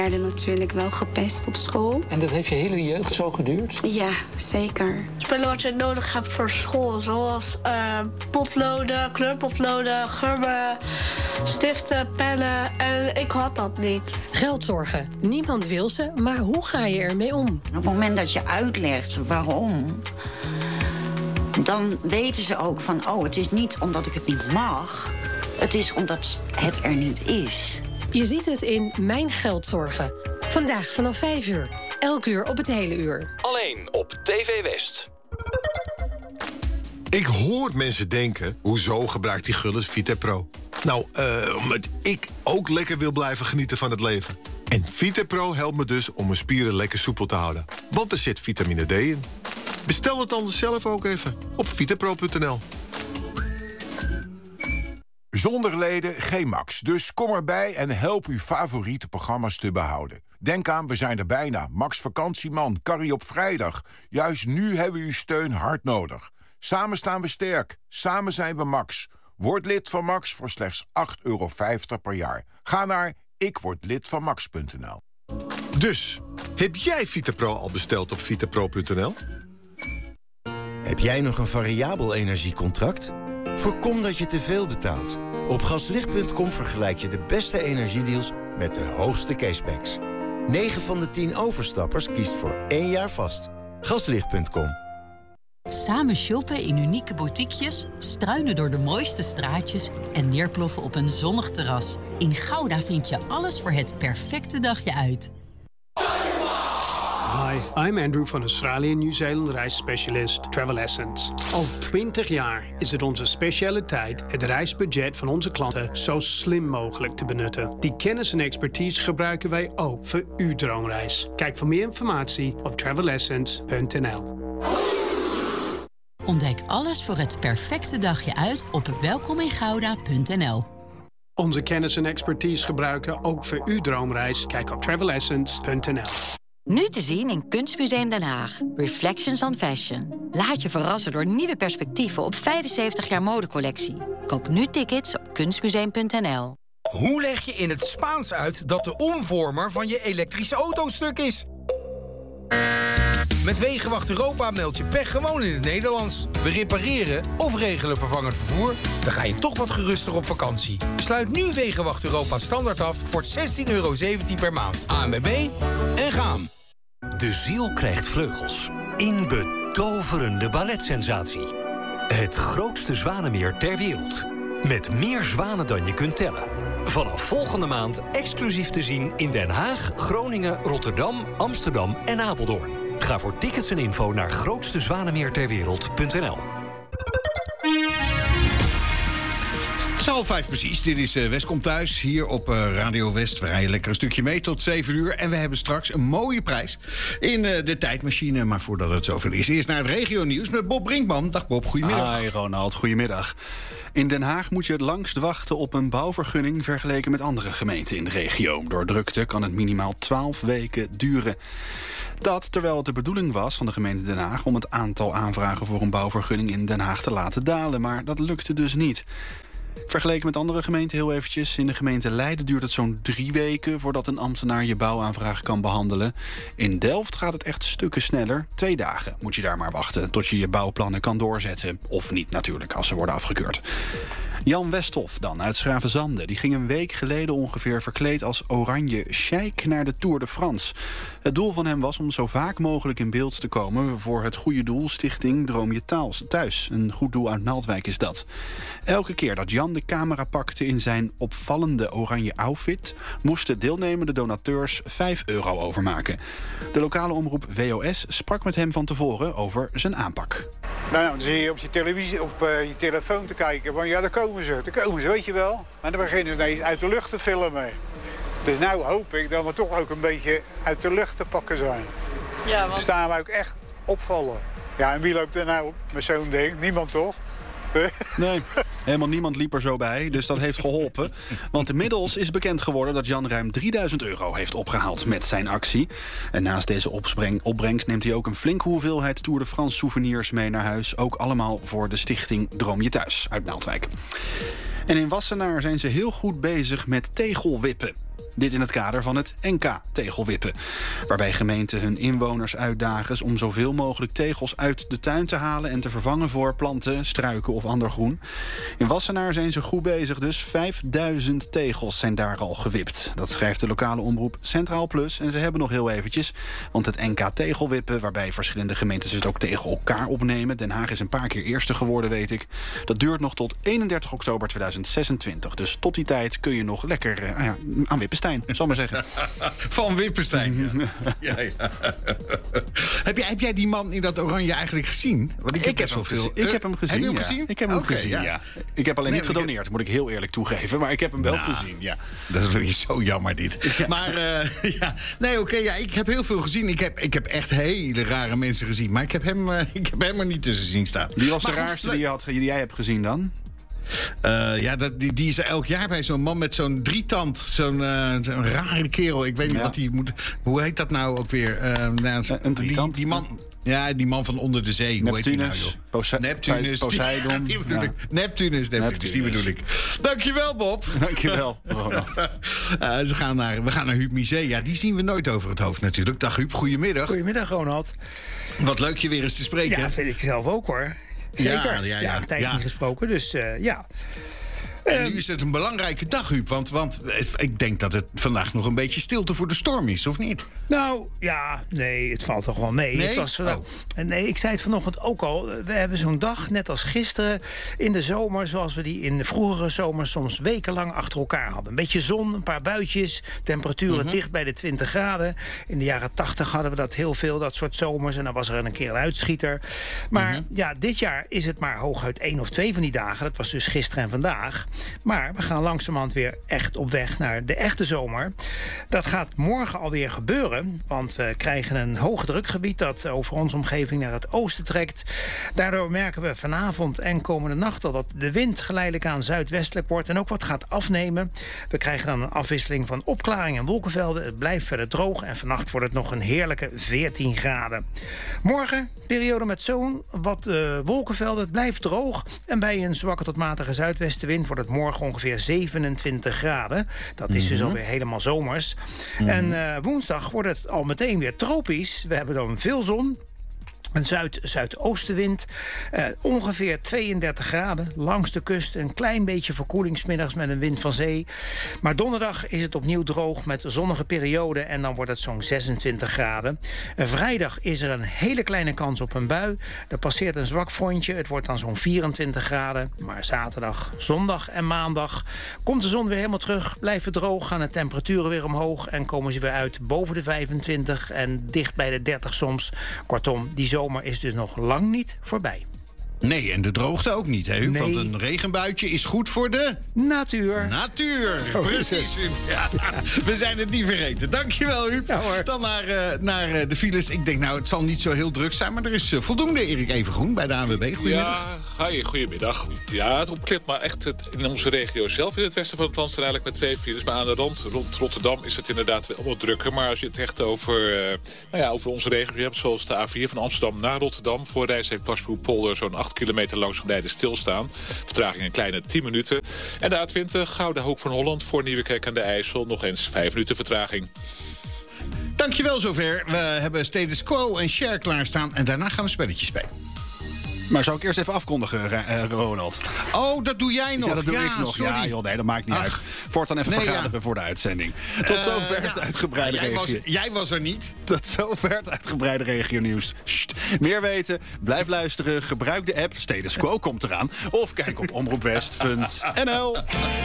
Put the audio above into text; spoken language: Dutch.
We werden natuurlijk wel gepest op school. En dat heeft je hele jeugd zo geduurd? Ja, zeker. Spullen wat je nodig hebt voor school, zoals potloden, kleurpotloden, gummen, stiften, pennen. En ik had dat niet. Geldzorgen. Niemand wil ze, maar hoe ga je ermee om? Op het moment dat je uitlegt waarom, dan weten ze ook van, het is niet omdat ik het niet mag, het is omdat het er niet is. Je ziet het in Mijn Geldzorgen. Vandaag vanaf 5 uur. Elk uur op het hele uur. Alleen op TV West. Ik hoor mensen denken, hoezo gebruikt die Gullis VitaPro? Nou, omdat ik ook lekker wil blijven genieten van het leven. En VitaPro helpt me dus om mijn spieren lekker soepel te houden. Want er zit vitamine D in. Bestel het anders zelf ook even op vitapro.nl. Zonder leden geen Max. Dus kom erbij en help uw favoriete programma's te behouden. Denk aan, we zijn er bijna. Max Vakantieman, Carrie op vrijdag. Juist nu hebben we uw steun hard nodig. Samen staan we sterk. Samen zijn we Max. Word lid van Max voor slechts €8,50 per jaar. Ga naar ikwordlidvanmax.nl. Dus, heb jij VitaPro al besteld op vitapro.nl? Heb jij nog een variabel energiecontract? Voorkom dat je te veel betaalt. Op gaslicht.com vergelijk je de beste energiedeals met de hoogste cashbacks. 9 van de 10 overstappers kiest voor 1 jaar vast. Gaslicht.com. Samen shoppen in unieke boutiquejes, struinen door de mooiste straatjes en neerploffen op een zonnig terras. In Gouda vind je alles voor het perfecte dagje uit. Hi, I'm Andrew van Australië Nieuw-Zeeland reisspecialist Travel Essence. Al 20 jaar is het onze specialiteit het reisbudget van onze klanten zo slim mogelijk te benutten. Die kennis en expertise gebruiken wij ook voor uw droomreis. Kijk voor meer informatie op travelessence.nl. Ontdek alles voor het perfecte dagje uit op welkomingouda.nl. Onze kennis en expertise gebruiken ook voor uw droomreis. Kijk op travelessence.nl. Nu te zien in Kunstmuseum Den Haag. Reflections on Fashion. Laat je verrassen door nieuwe perspectieven op 75 jaar modecollectie. Koop nu tickets op kunstmuseum.nl. Hoe leg je in het Spaans uit dat de omvormer van je elektrische auto stuk is? Met Wegenwacht Europa meld je pech gewoon in het Nederlands. We repareren of regelen vervangend vervoer. Dan ga je toch wat geruster op vakantie. Sluit nu Wegenwacht Europa standaard af voor €16,17 per maand. ANWB en gaan. De ziel krijgt vleugels. In betoverende balletsensatie. Het grootste zwanenmeer ter wereld. Met meer zwanen dan je kunt tellen. Vanaf volgende maand exclusief te zien in Den Haag, Groningen, Rotterdam, Amsterdam en Apeldoorn. Ga voor tickets en info naar grootstezwanemeerterwereld.nl. Het is 5:30 precies. Dit is West komt thuis hier op Radio West. We rijden lekker een stukje mee tot 7 uur. En we hebben straks een mooie prijs in de tijdmachine. Maar voordat het zover is, eerst naar het regionieuws met Bob Brinkman. Dag Bob, goedemiddag. Hi Ronald, goedemiddag. In Den Haag moet je het langst wachten op een bouwvergunning vergeleken met andere gemeenten in de regio. Door drukte kan het minimaal 12 weken duren. Dat terwijl het de bedoeling was van de gemeente Den Haag om het aantal aanvragen voor een bouwvergunning in Den Haag te laten dalen. Maar dat lukte dus niet. Vergeleken met andere gemeenten heel eventjes. In de gemeente Leiden duurt het zo'n 3 weken voordat een ambtenaar je bouwaanvraag kan behandelen. In Delft gaat het echt stukken sneller. 2 dagen moet je daar maar wachten tot je je bouwplannen kan doorzetten. Of niet natuurlijk, als ze worden afgekeurd. Jan Westhoff dan, uit 's-Gravenzande. Die ging een week geleden ongeveer verkleed als oranje sheik naar de Tour de France. Het doel van hem was om zo vaak mogelijk in beeld te komen voor het goede doel Stichting Droom je Thuis. Een goed doel uit Naaldwijk is dat. Elke keer dat Jan de camera pakte in zijn opvallende oranje outfit, moesten deelnemende donateurs €5 overmaken. De lokale omroep WOS sprak met hem van tevoren over zijn aanpak. Nou, dan zie je op je televisie, op je telefoon te kijken. Want ja, daar komen ze, weet je wel. Maar dan beginnen ze ineens uit de lucht te filmen. Dus nou hoop ik dat we toch ook een beetje uit de lucht te pakken zijn. Ja, want... Dan staan we ook echt opvallen. Ja, en wie loopt er nou met zo'n ding? Niemand toch? Nee, helemaal niemand liep er zo bij, dus dat heeft geholpen. Want inmiddels is bekend geworden dat Jan ruim €3000 heeft opgehaald met zijn actie. En naast deze opbrengst neemt hij ook een flinke hoeveelheid Tour de France souvenirs mee naar huis. Ook allemaal voor de stichting Droom je Thuis uit Naaldwijk. En in Wassenaar zijn ze heel goed bezig met tegelwippen. Dit in het kader van het NK tegelwippen. Waarbij gemeenten hun inwoners uitdagen om zoveel mogelijk tegels uit de tuin te halen en te vervangen voor planten, struiken of ander groen. In Wassenaar zijn ze goed bezig, dus 5000 tegels zijn daar al gewipt. Dat schrijft de lokale omroep Centraal Plus. En ze hebben nog heel eventjes, want het NK tegelwippen, waarbij verschillende gemeentes het ook tegen elkaar opnemen. Den Haag is een paar keer eerste geworden, weet ik. Dat duurt nog tot 31 oktober 2026. Dus tot die tijd kun je nog lekker aan Wippenstein, zal maar zeggen. Van Wippenstein. Ja. Heb jij die man in dat oranje eigenlijk gezien? Want ik heb hem gezien. Heb je hem gezien? Ik heb hem gezien, ja. Ik heb alleen niet gedoneerd, moet ik heel eerlijk toegeven. Maar ik heb hem wel gezien, ja. Dat is weer zo jammer, dit. Ja. Maar ik heb heel veel gezien. Ik heb echt hele rare mensen gezien. Maar ik heb hem er niet tussen zien staan. Wie was de raarste die jij hebt gezien dan? Die is er elk jaar bij zo'n man met zo'n drietand. Zo'n rare kerel. Ik weet niet wat hij moet... Hoe heet dat nou ook weer? Een drietand? Die man... Ja, die man van onder de zee. Hoe heet die nou, joh? Neptunus. Poseidon. Neptunus, die bedoel ik. Dankjewel, Bob. Dankjewel, Ronald. We gaan naar Huub Misé. Ja, die zien we nooit over het hoofd natuurlijk. Dag Huub, goedemiddag. Goedemiddag, Ronald. Wat leuk je weer eens te spreken. Ja, vind ik zelf ook, hoor. Zeker. Ja, een tijd niet gesproken, dus ja. En nu is het een belangrijke dag, Huub. Want ik denk dat het vandaag nog een beetje stilte voor de storm is, of niet? Nou, ja, nee, het valt toch wel mee. Nee? Het was nee, ik zei het vanochtend ook al. We hebben zo'n dag, net als gisteren, in de zomer, zoals we die in de vroegere zomer soms wekenlang achter elkaar hadden. Een beetje zon, een paar buitjes, temperaturen dicht bij de 20 graden. In de jaren 80 hadden we dat heel veel, dat soort zomers. En dan was er een keer een uitschieter. Maar ja, dit jaar is het maar hooguit 1 of 2 van die dagen. Dat was dus gisteren en vandaag. Maar we gaan langzamerhand weer echt op weg naar de echte zomer. Dat gaat morgen alweer gebeuren, want we krijgen een hoge drukgebied dat over onze omgeving naar het oosten trekt. Daardoor merken we vanavond en komende nacht al dat de wind geleidelijk aan zuidwestelijk wordt en ook wat gaat afnemen. We krijgen dan een afwisseling van opklaring en wolkenvelden. Het blijft verder droog en vannacht wordt het nog een heerlijke 14 graden. Morgen, periode met zo'n wat wolkenvelden. Het blijft droog en bij een zwakke tot matige zuidwestenwind wordt het morgen ongeveer 27 graden. Dat is dus alweer helemaal zomers. En woensdag wordt het al meteen weer tropisch. We hebben dan veel zon. Een zuidoostenwind, ongeveer 32 graden. Langs de kust een klein beetje verkoeling 's middags met een wind van zee. Maar donderdag is het opnieuw droog met zonnige perioden en dan wordt het zo'n 26 graden. Vrijdag is er een hele kleine kans op een bui. Er passeert een zwak frontje, het wordt dan zo'n 24 graden. Maar zaterdag, zondag en maandag komt de zon weer helemaal terug. Blijft het droog, gaan de temperaturen weer omhoog en komen ze weer uit boven de 25 en dicht bij de 30 soms. Kortom, die zomer is dus nog lang niet voorbij. Nee, en de droogte ook niet, hè? Nee. Want een regenbuitje is goed voor de... Natuur. Precies. Ja, we zijn het niet vergeten. Dankjewel, Huub. Ja, dan naar de files. Ik denk, nou, het zal niet zo heel druk zijn, maar er is voldoende. Erik Evengroen bij de ANWB. Goedemiddag. Ja, goedemiddag. Ja, het opklipt, maar echt in onze regio zelf in het westen van het land zijn eigenlijk met 2 files. Maar aan de rond Rotterdam is het inderdaad wel wat drukker. Maar als je het echt over onze regio hebt, zoals de A4 van Amsterdam naar Rotterdam, voor Rijswijk Plasbroek-Polder zo'n 8 kilometer langzaam stilstaan. Vertraging een kleine 10 minuten. En de A20 Gouden Hoek van Holland voor Nieuwekerk aan de IJssel nog eens 5 minuten vertraging. Dankjewel zover. We hebben Status Quo en Cher klaarstaan en daarna gaan we spelletjes spelen. Maar zou ik eerst even afkondigen, Ronald? Oh, dat doe jij nog? Ja, dat doe ik nog. Sorry. Ja, joh, nee, dat maakt niet uit. Voortaan even vergaderen voor de uitzending. Tot zover het uitgebreide regio. Jij was er niet. Tot zover het uitgebreide regionieuws. Meer weten? Blijf luisteren. Gebruik de app. Status Quo komt eraan. Of kijk op omroepwest.nl.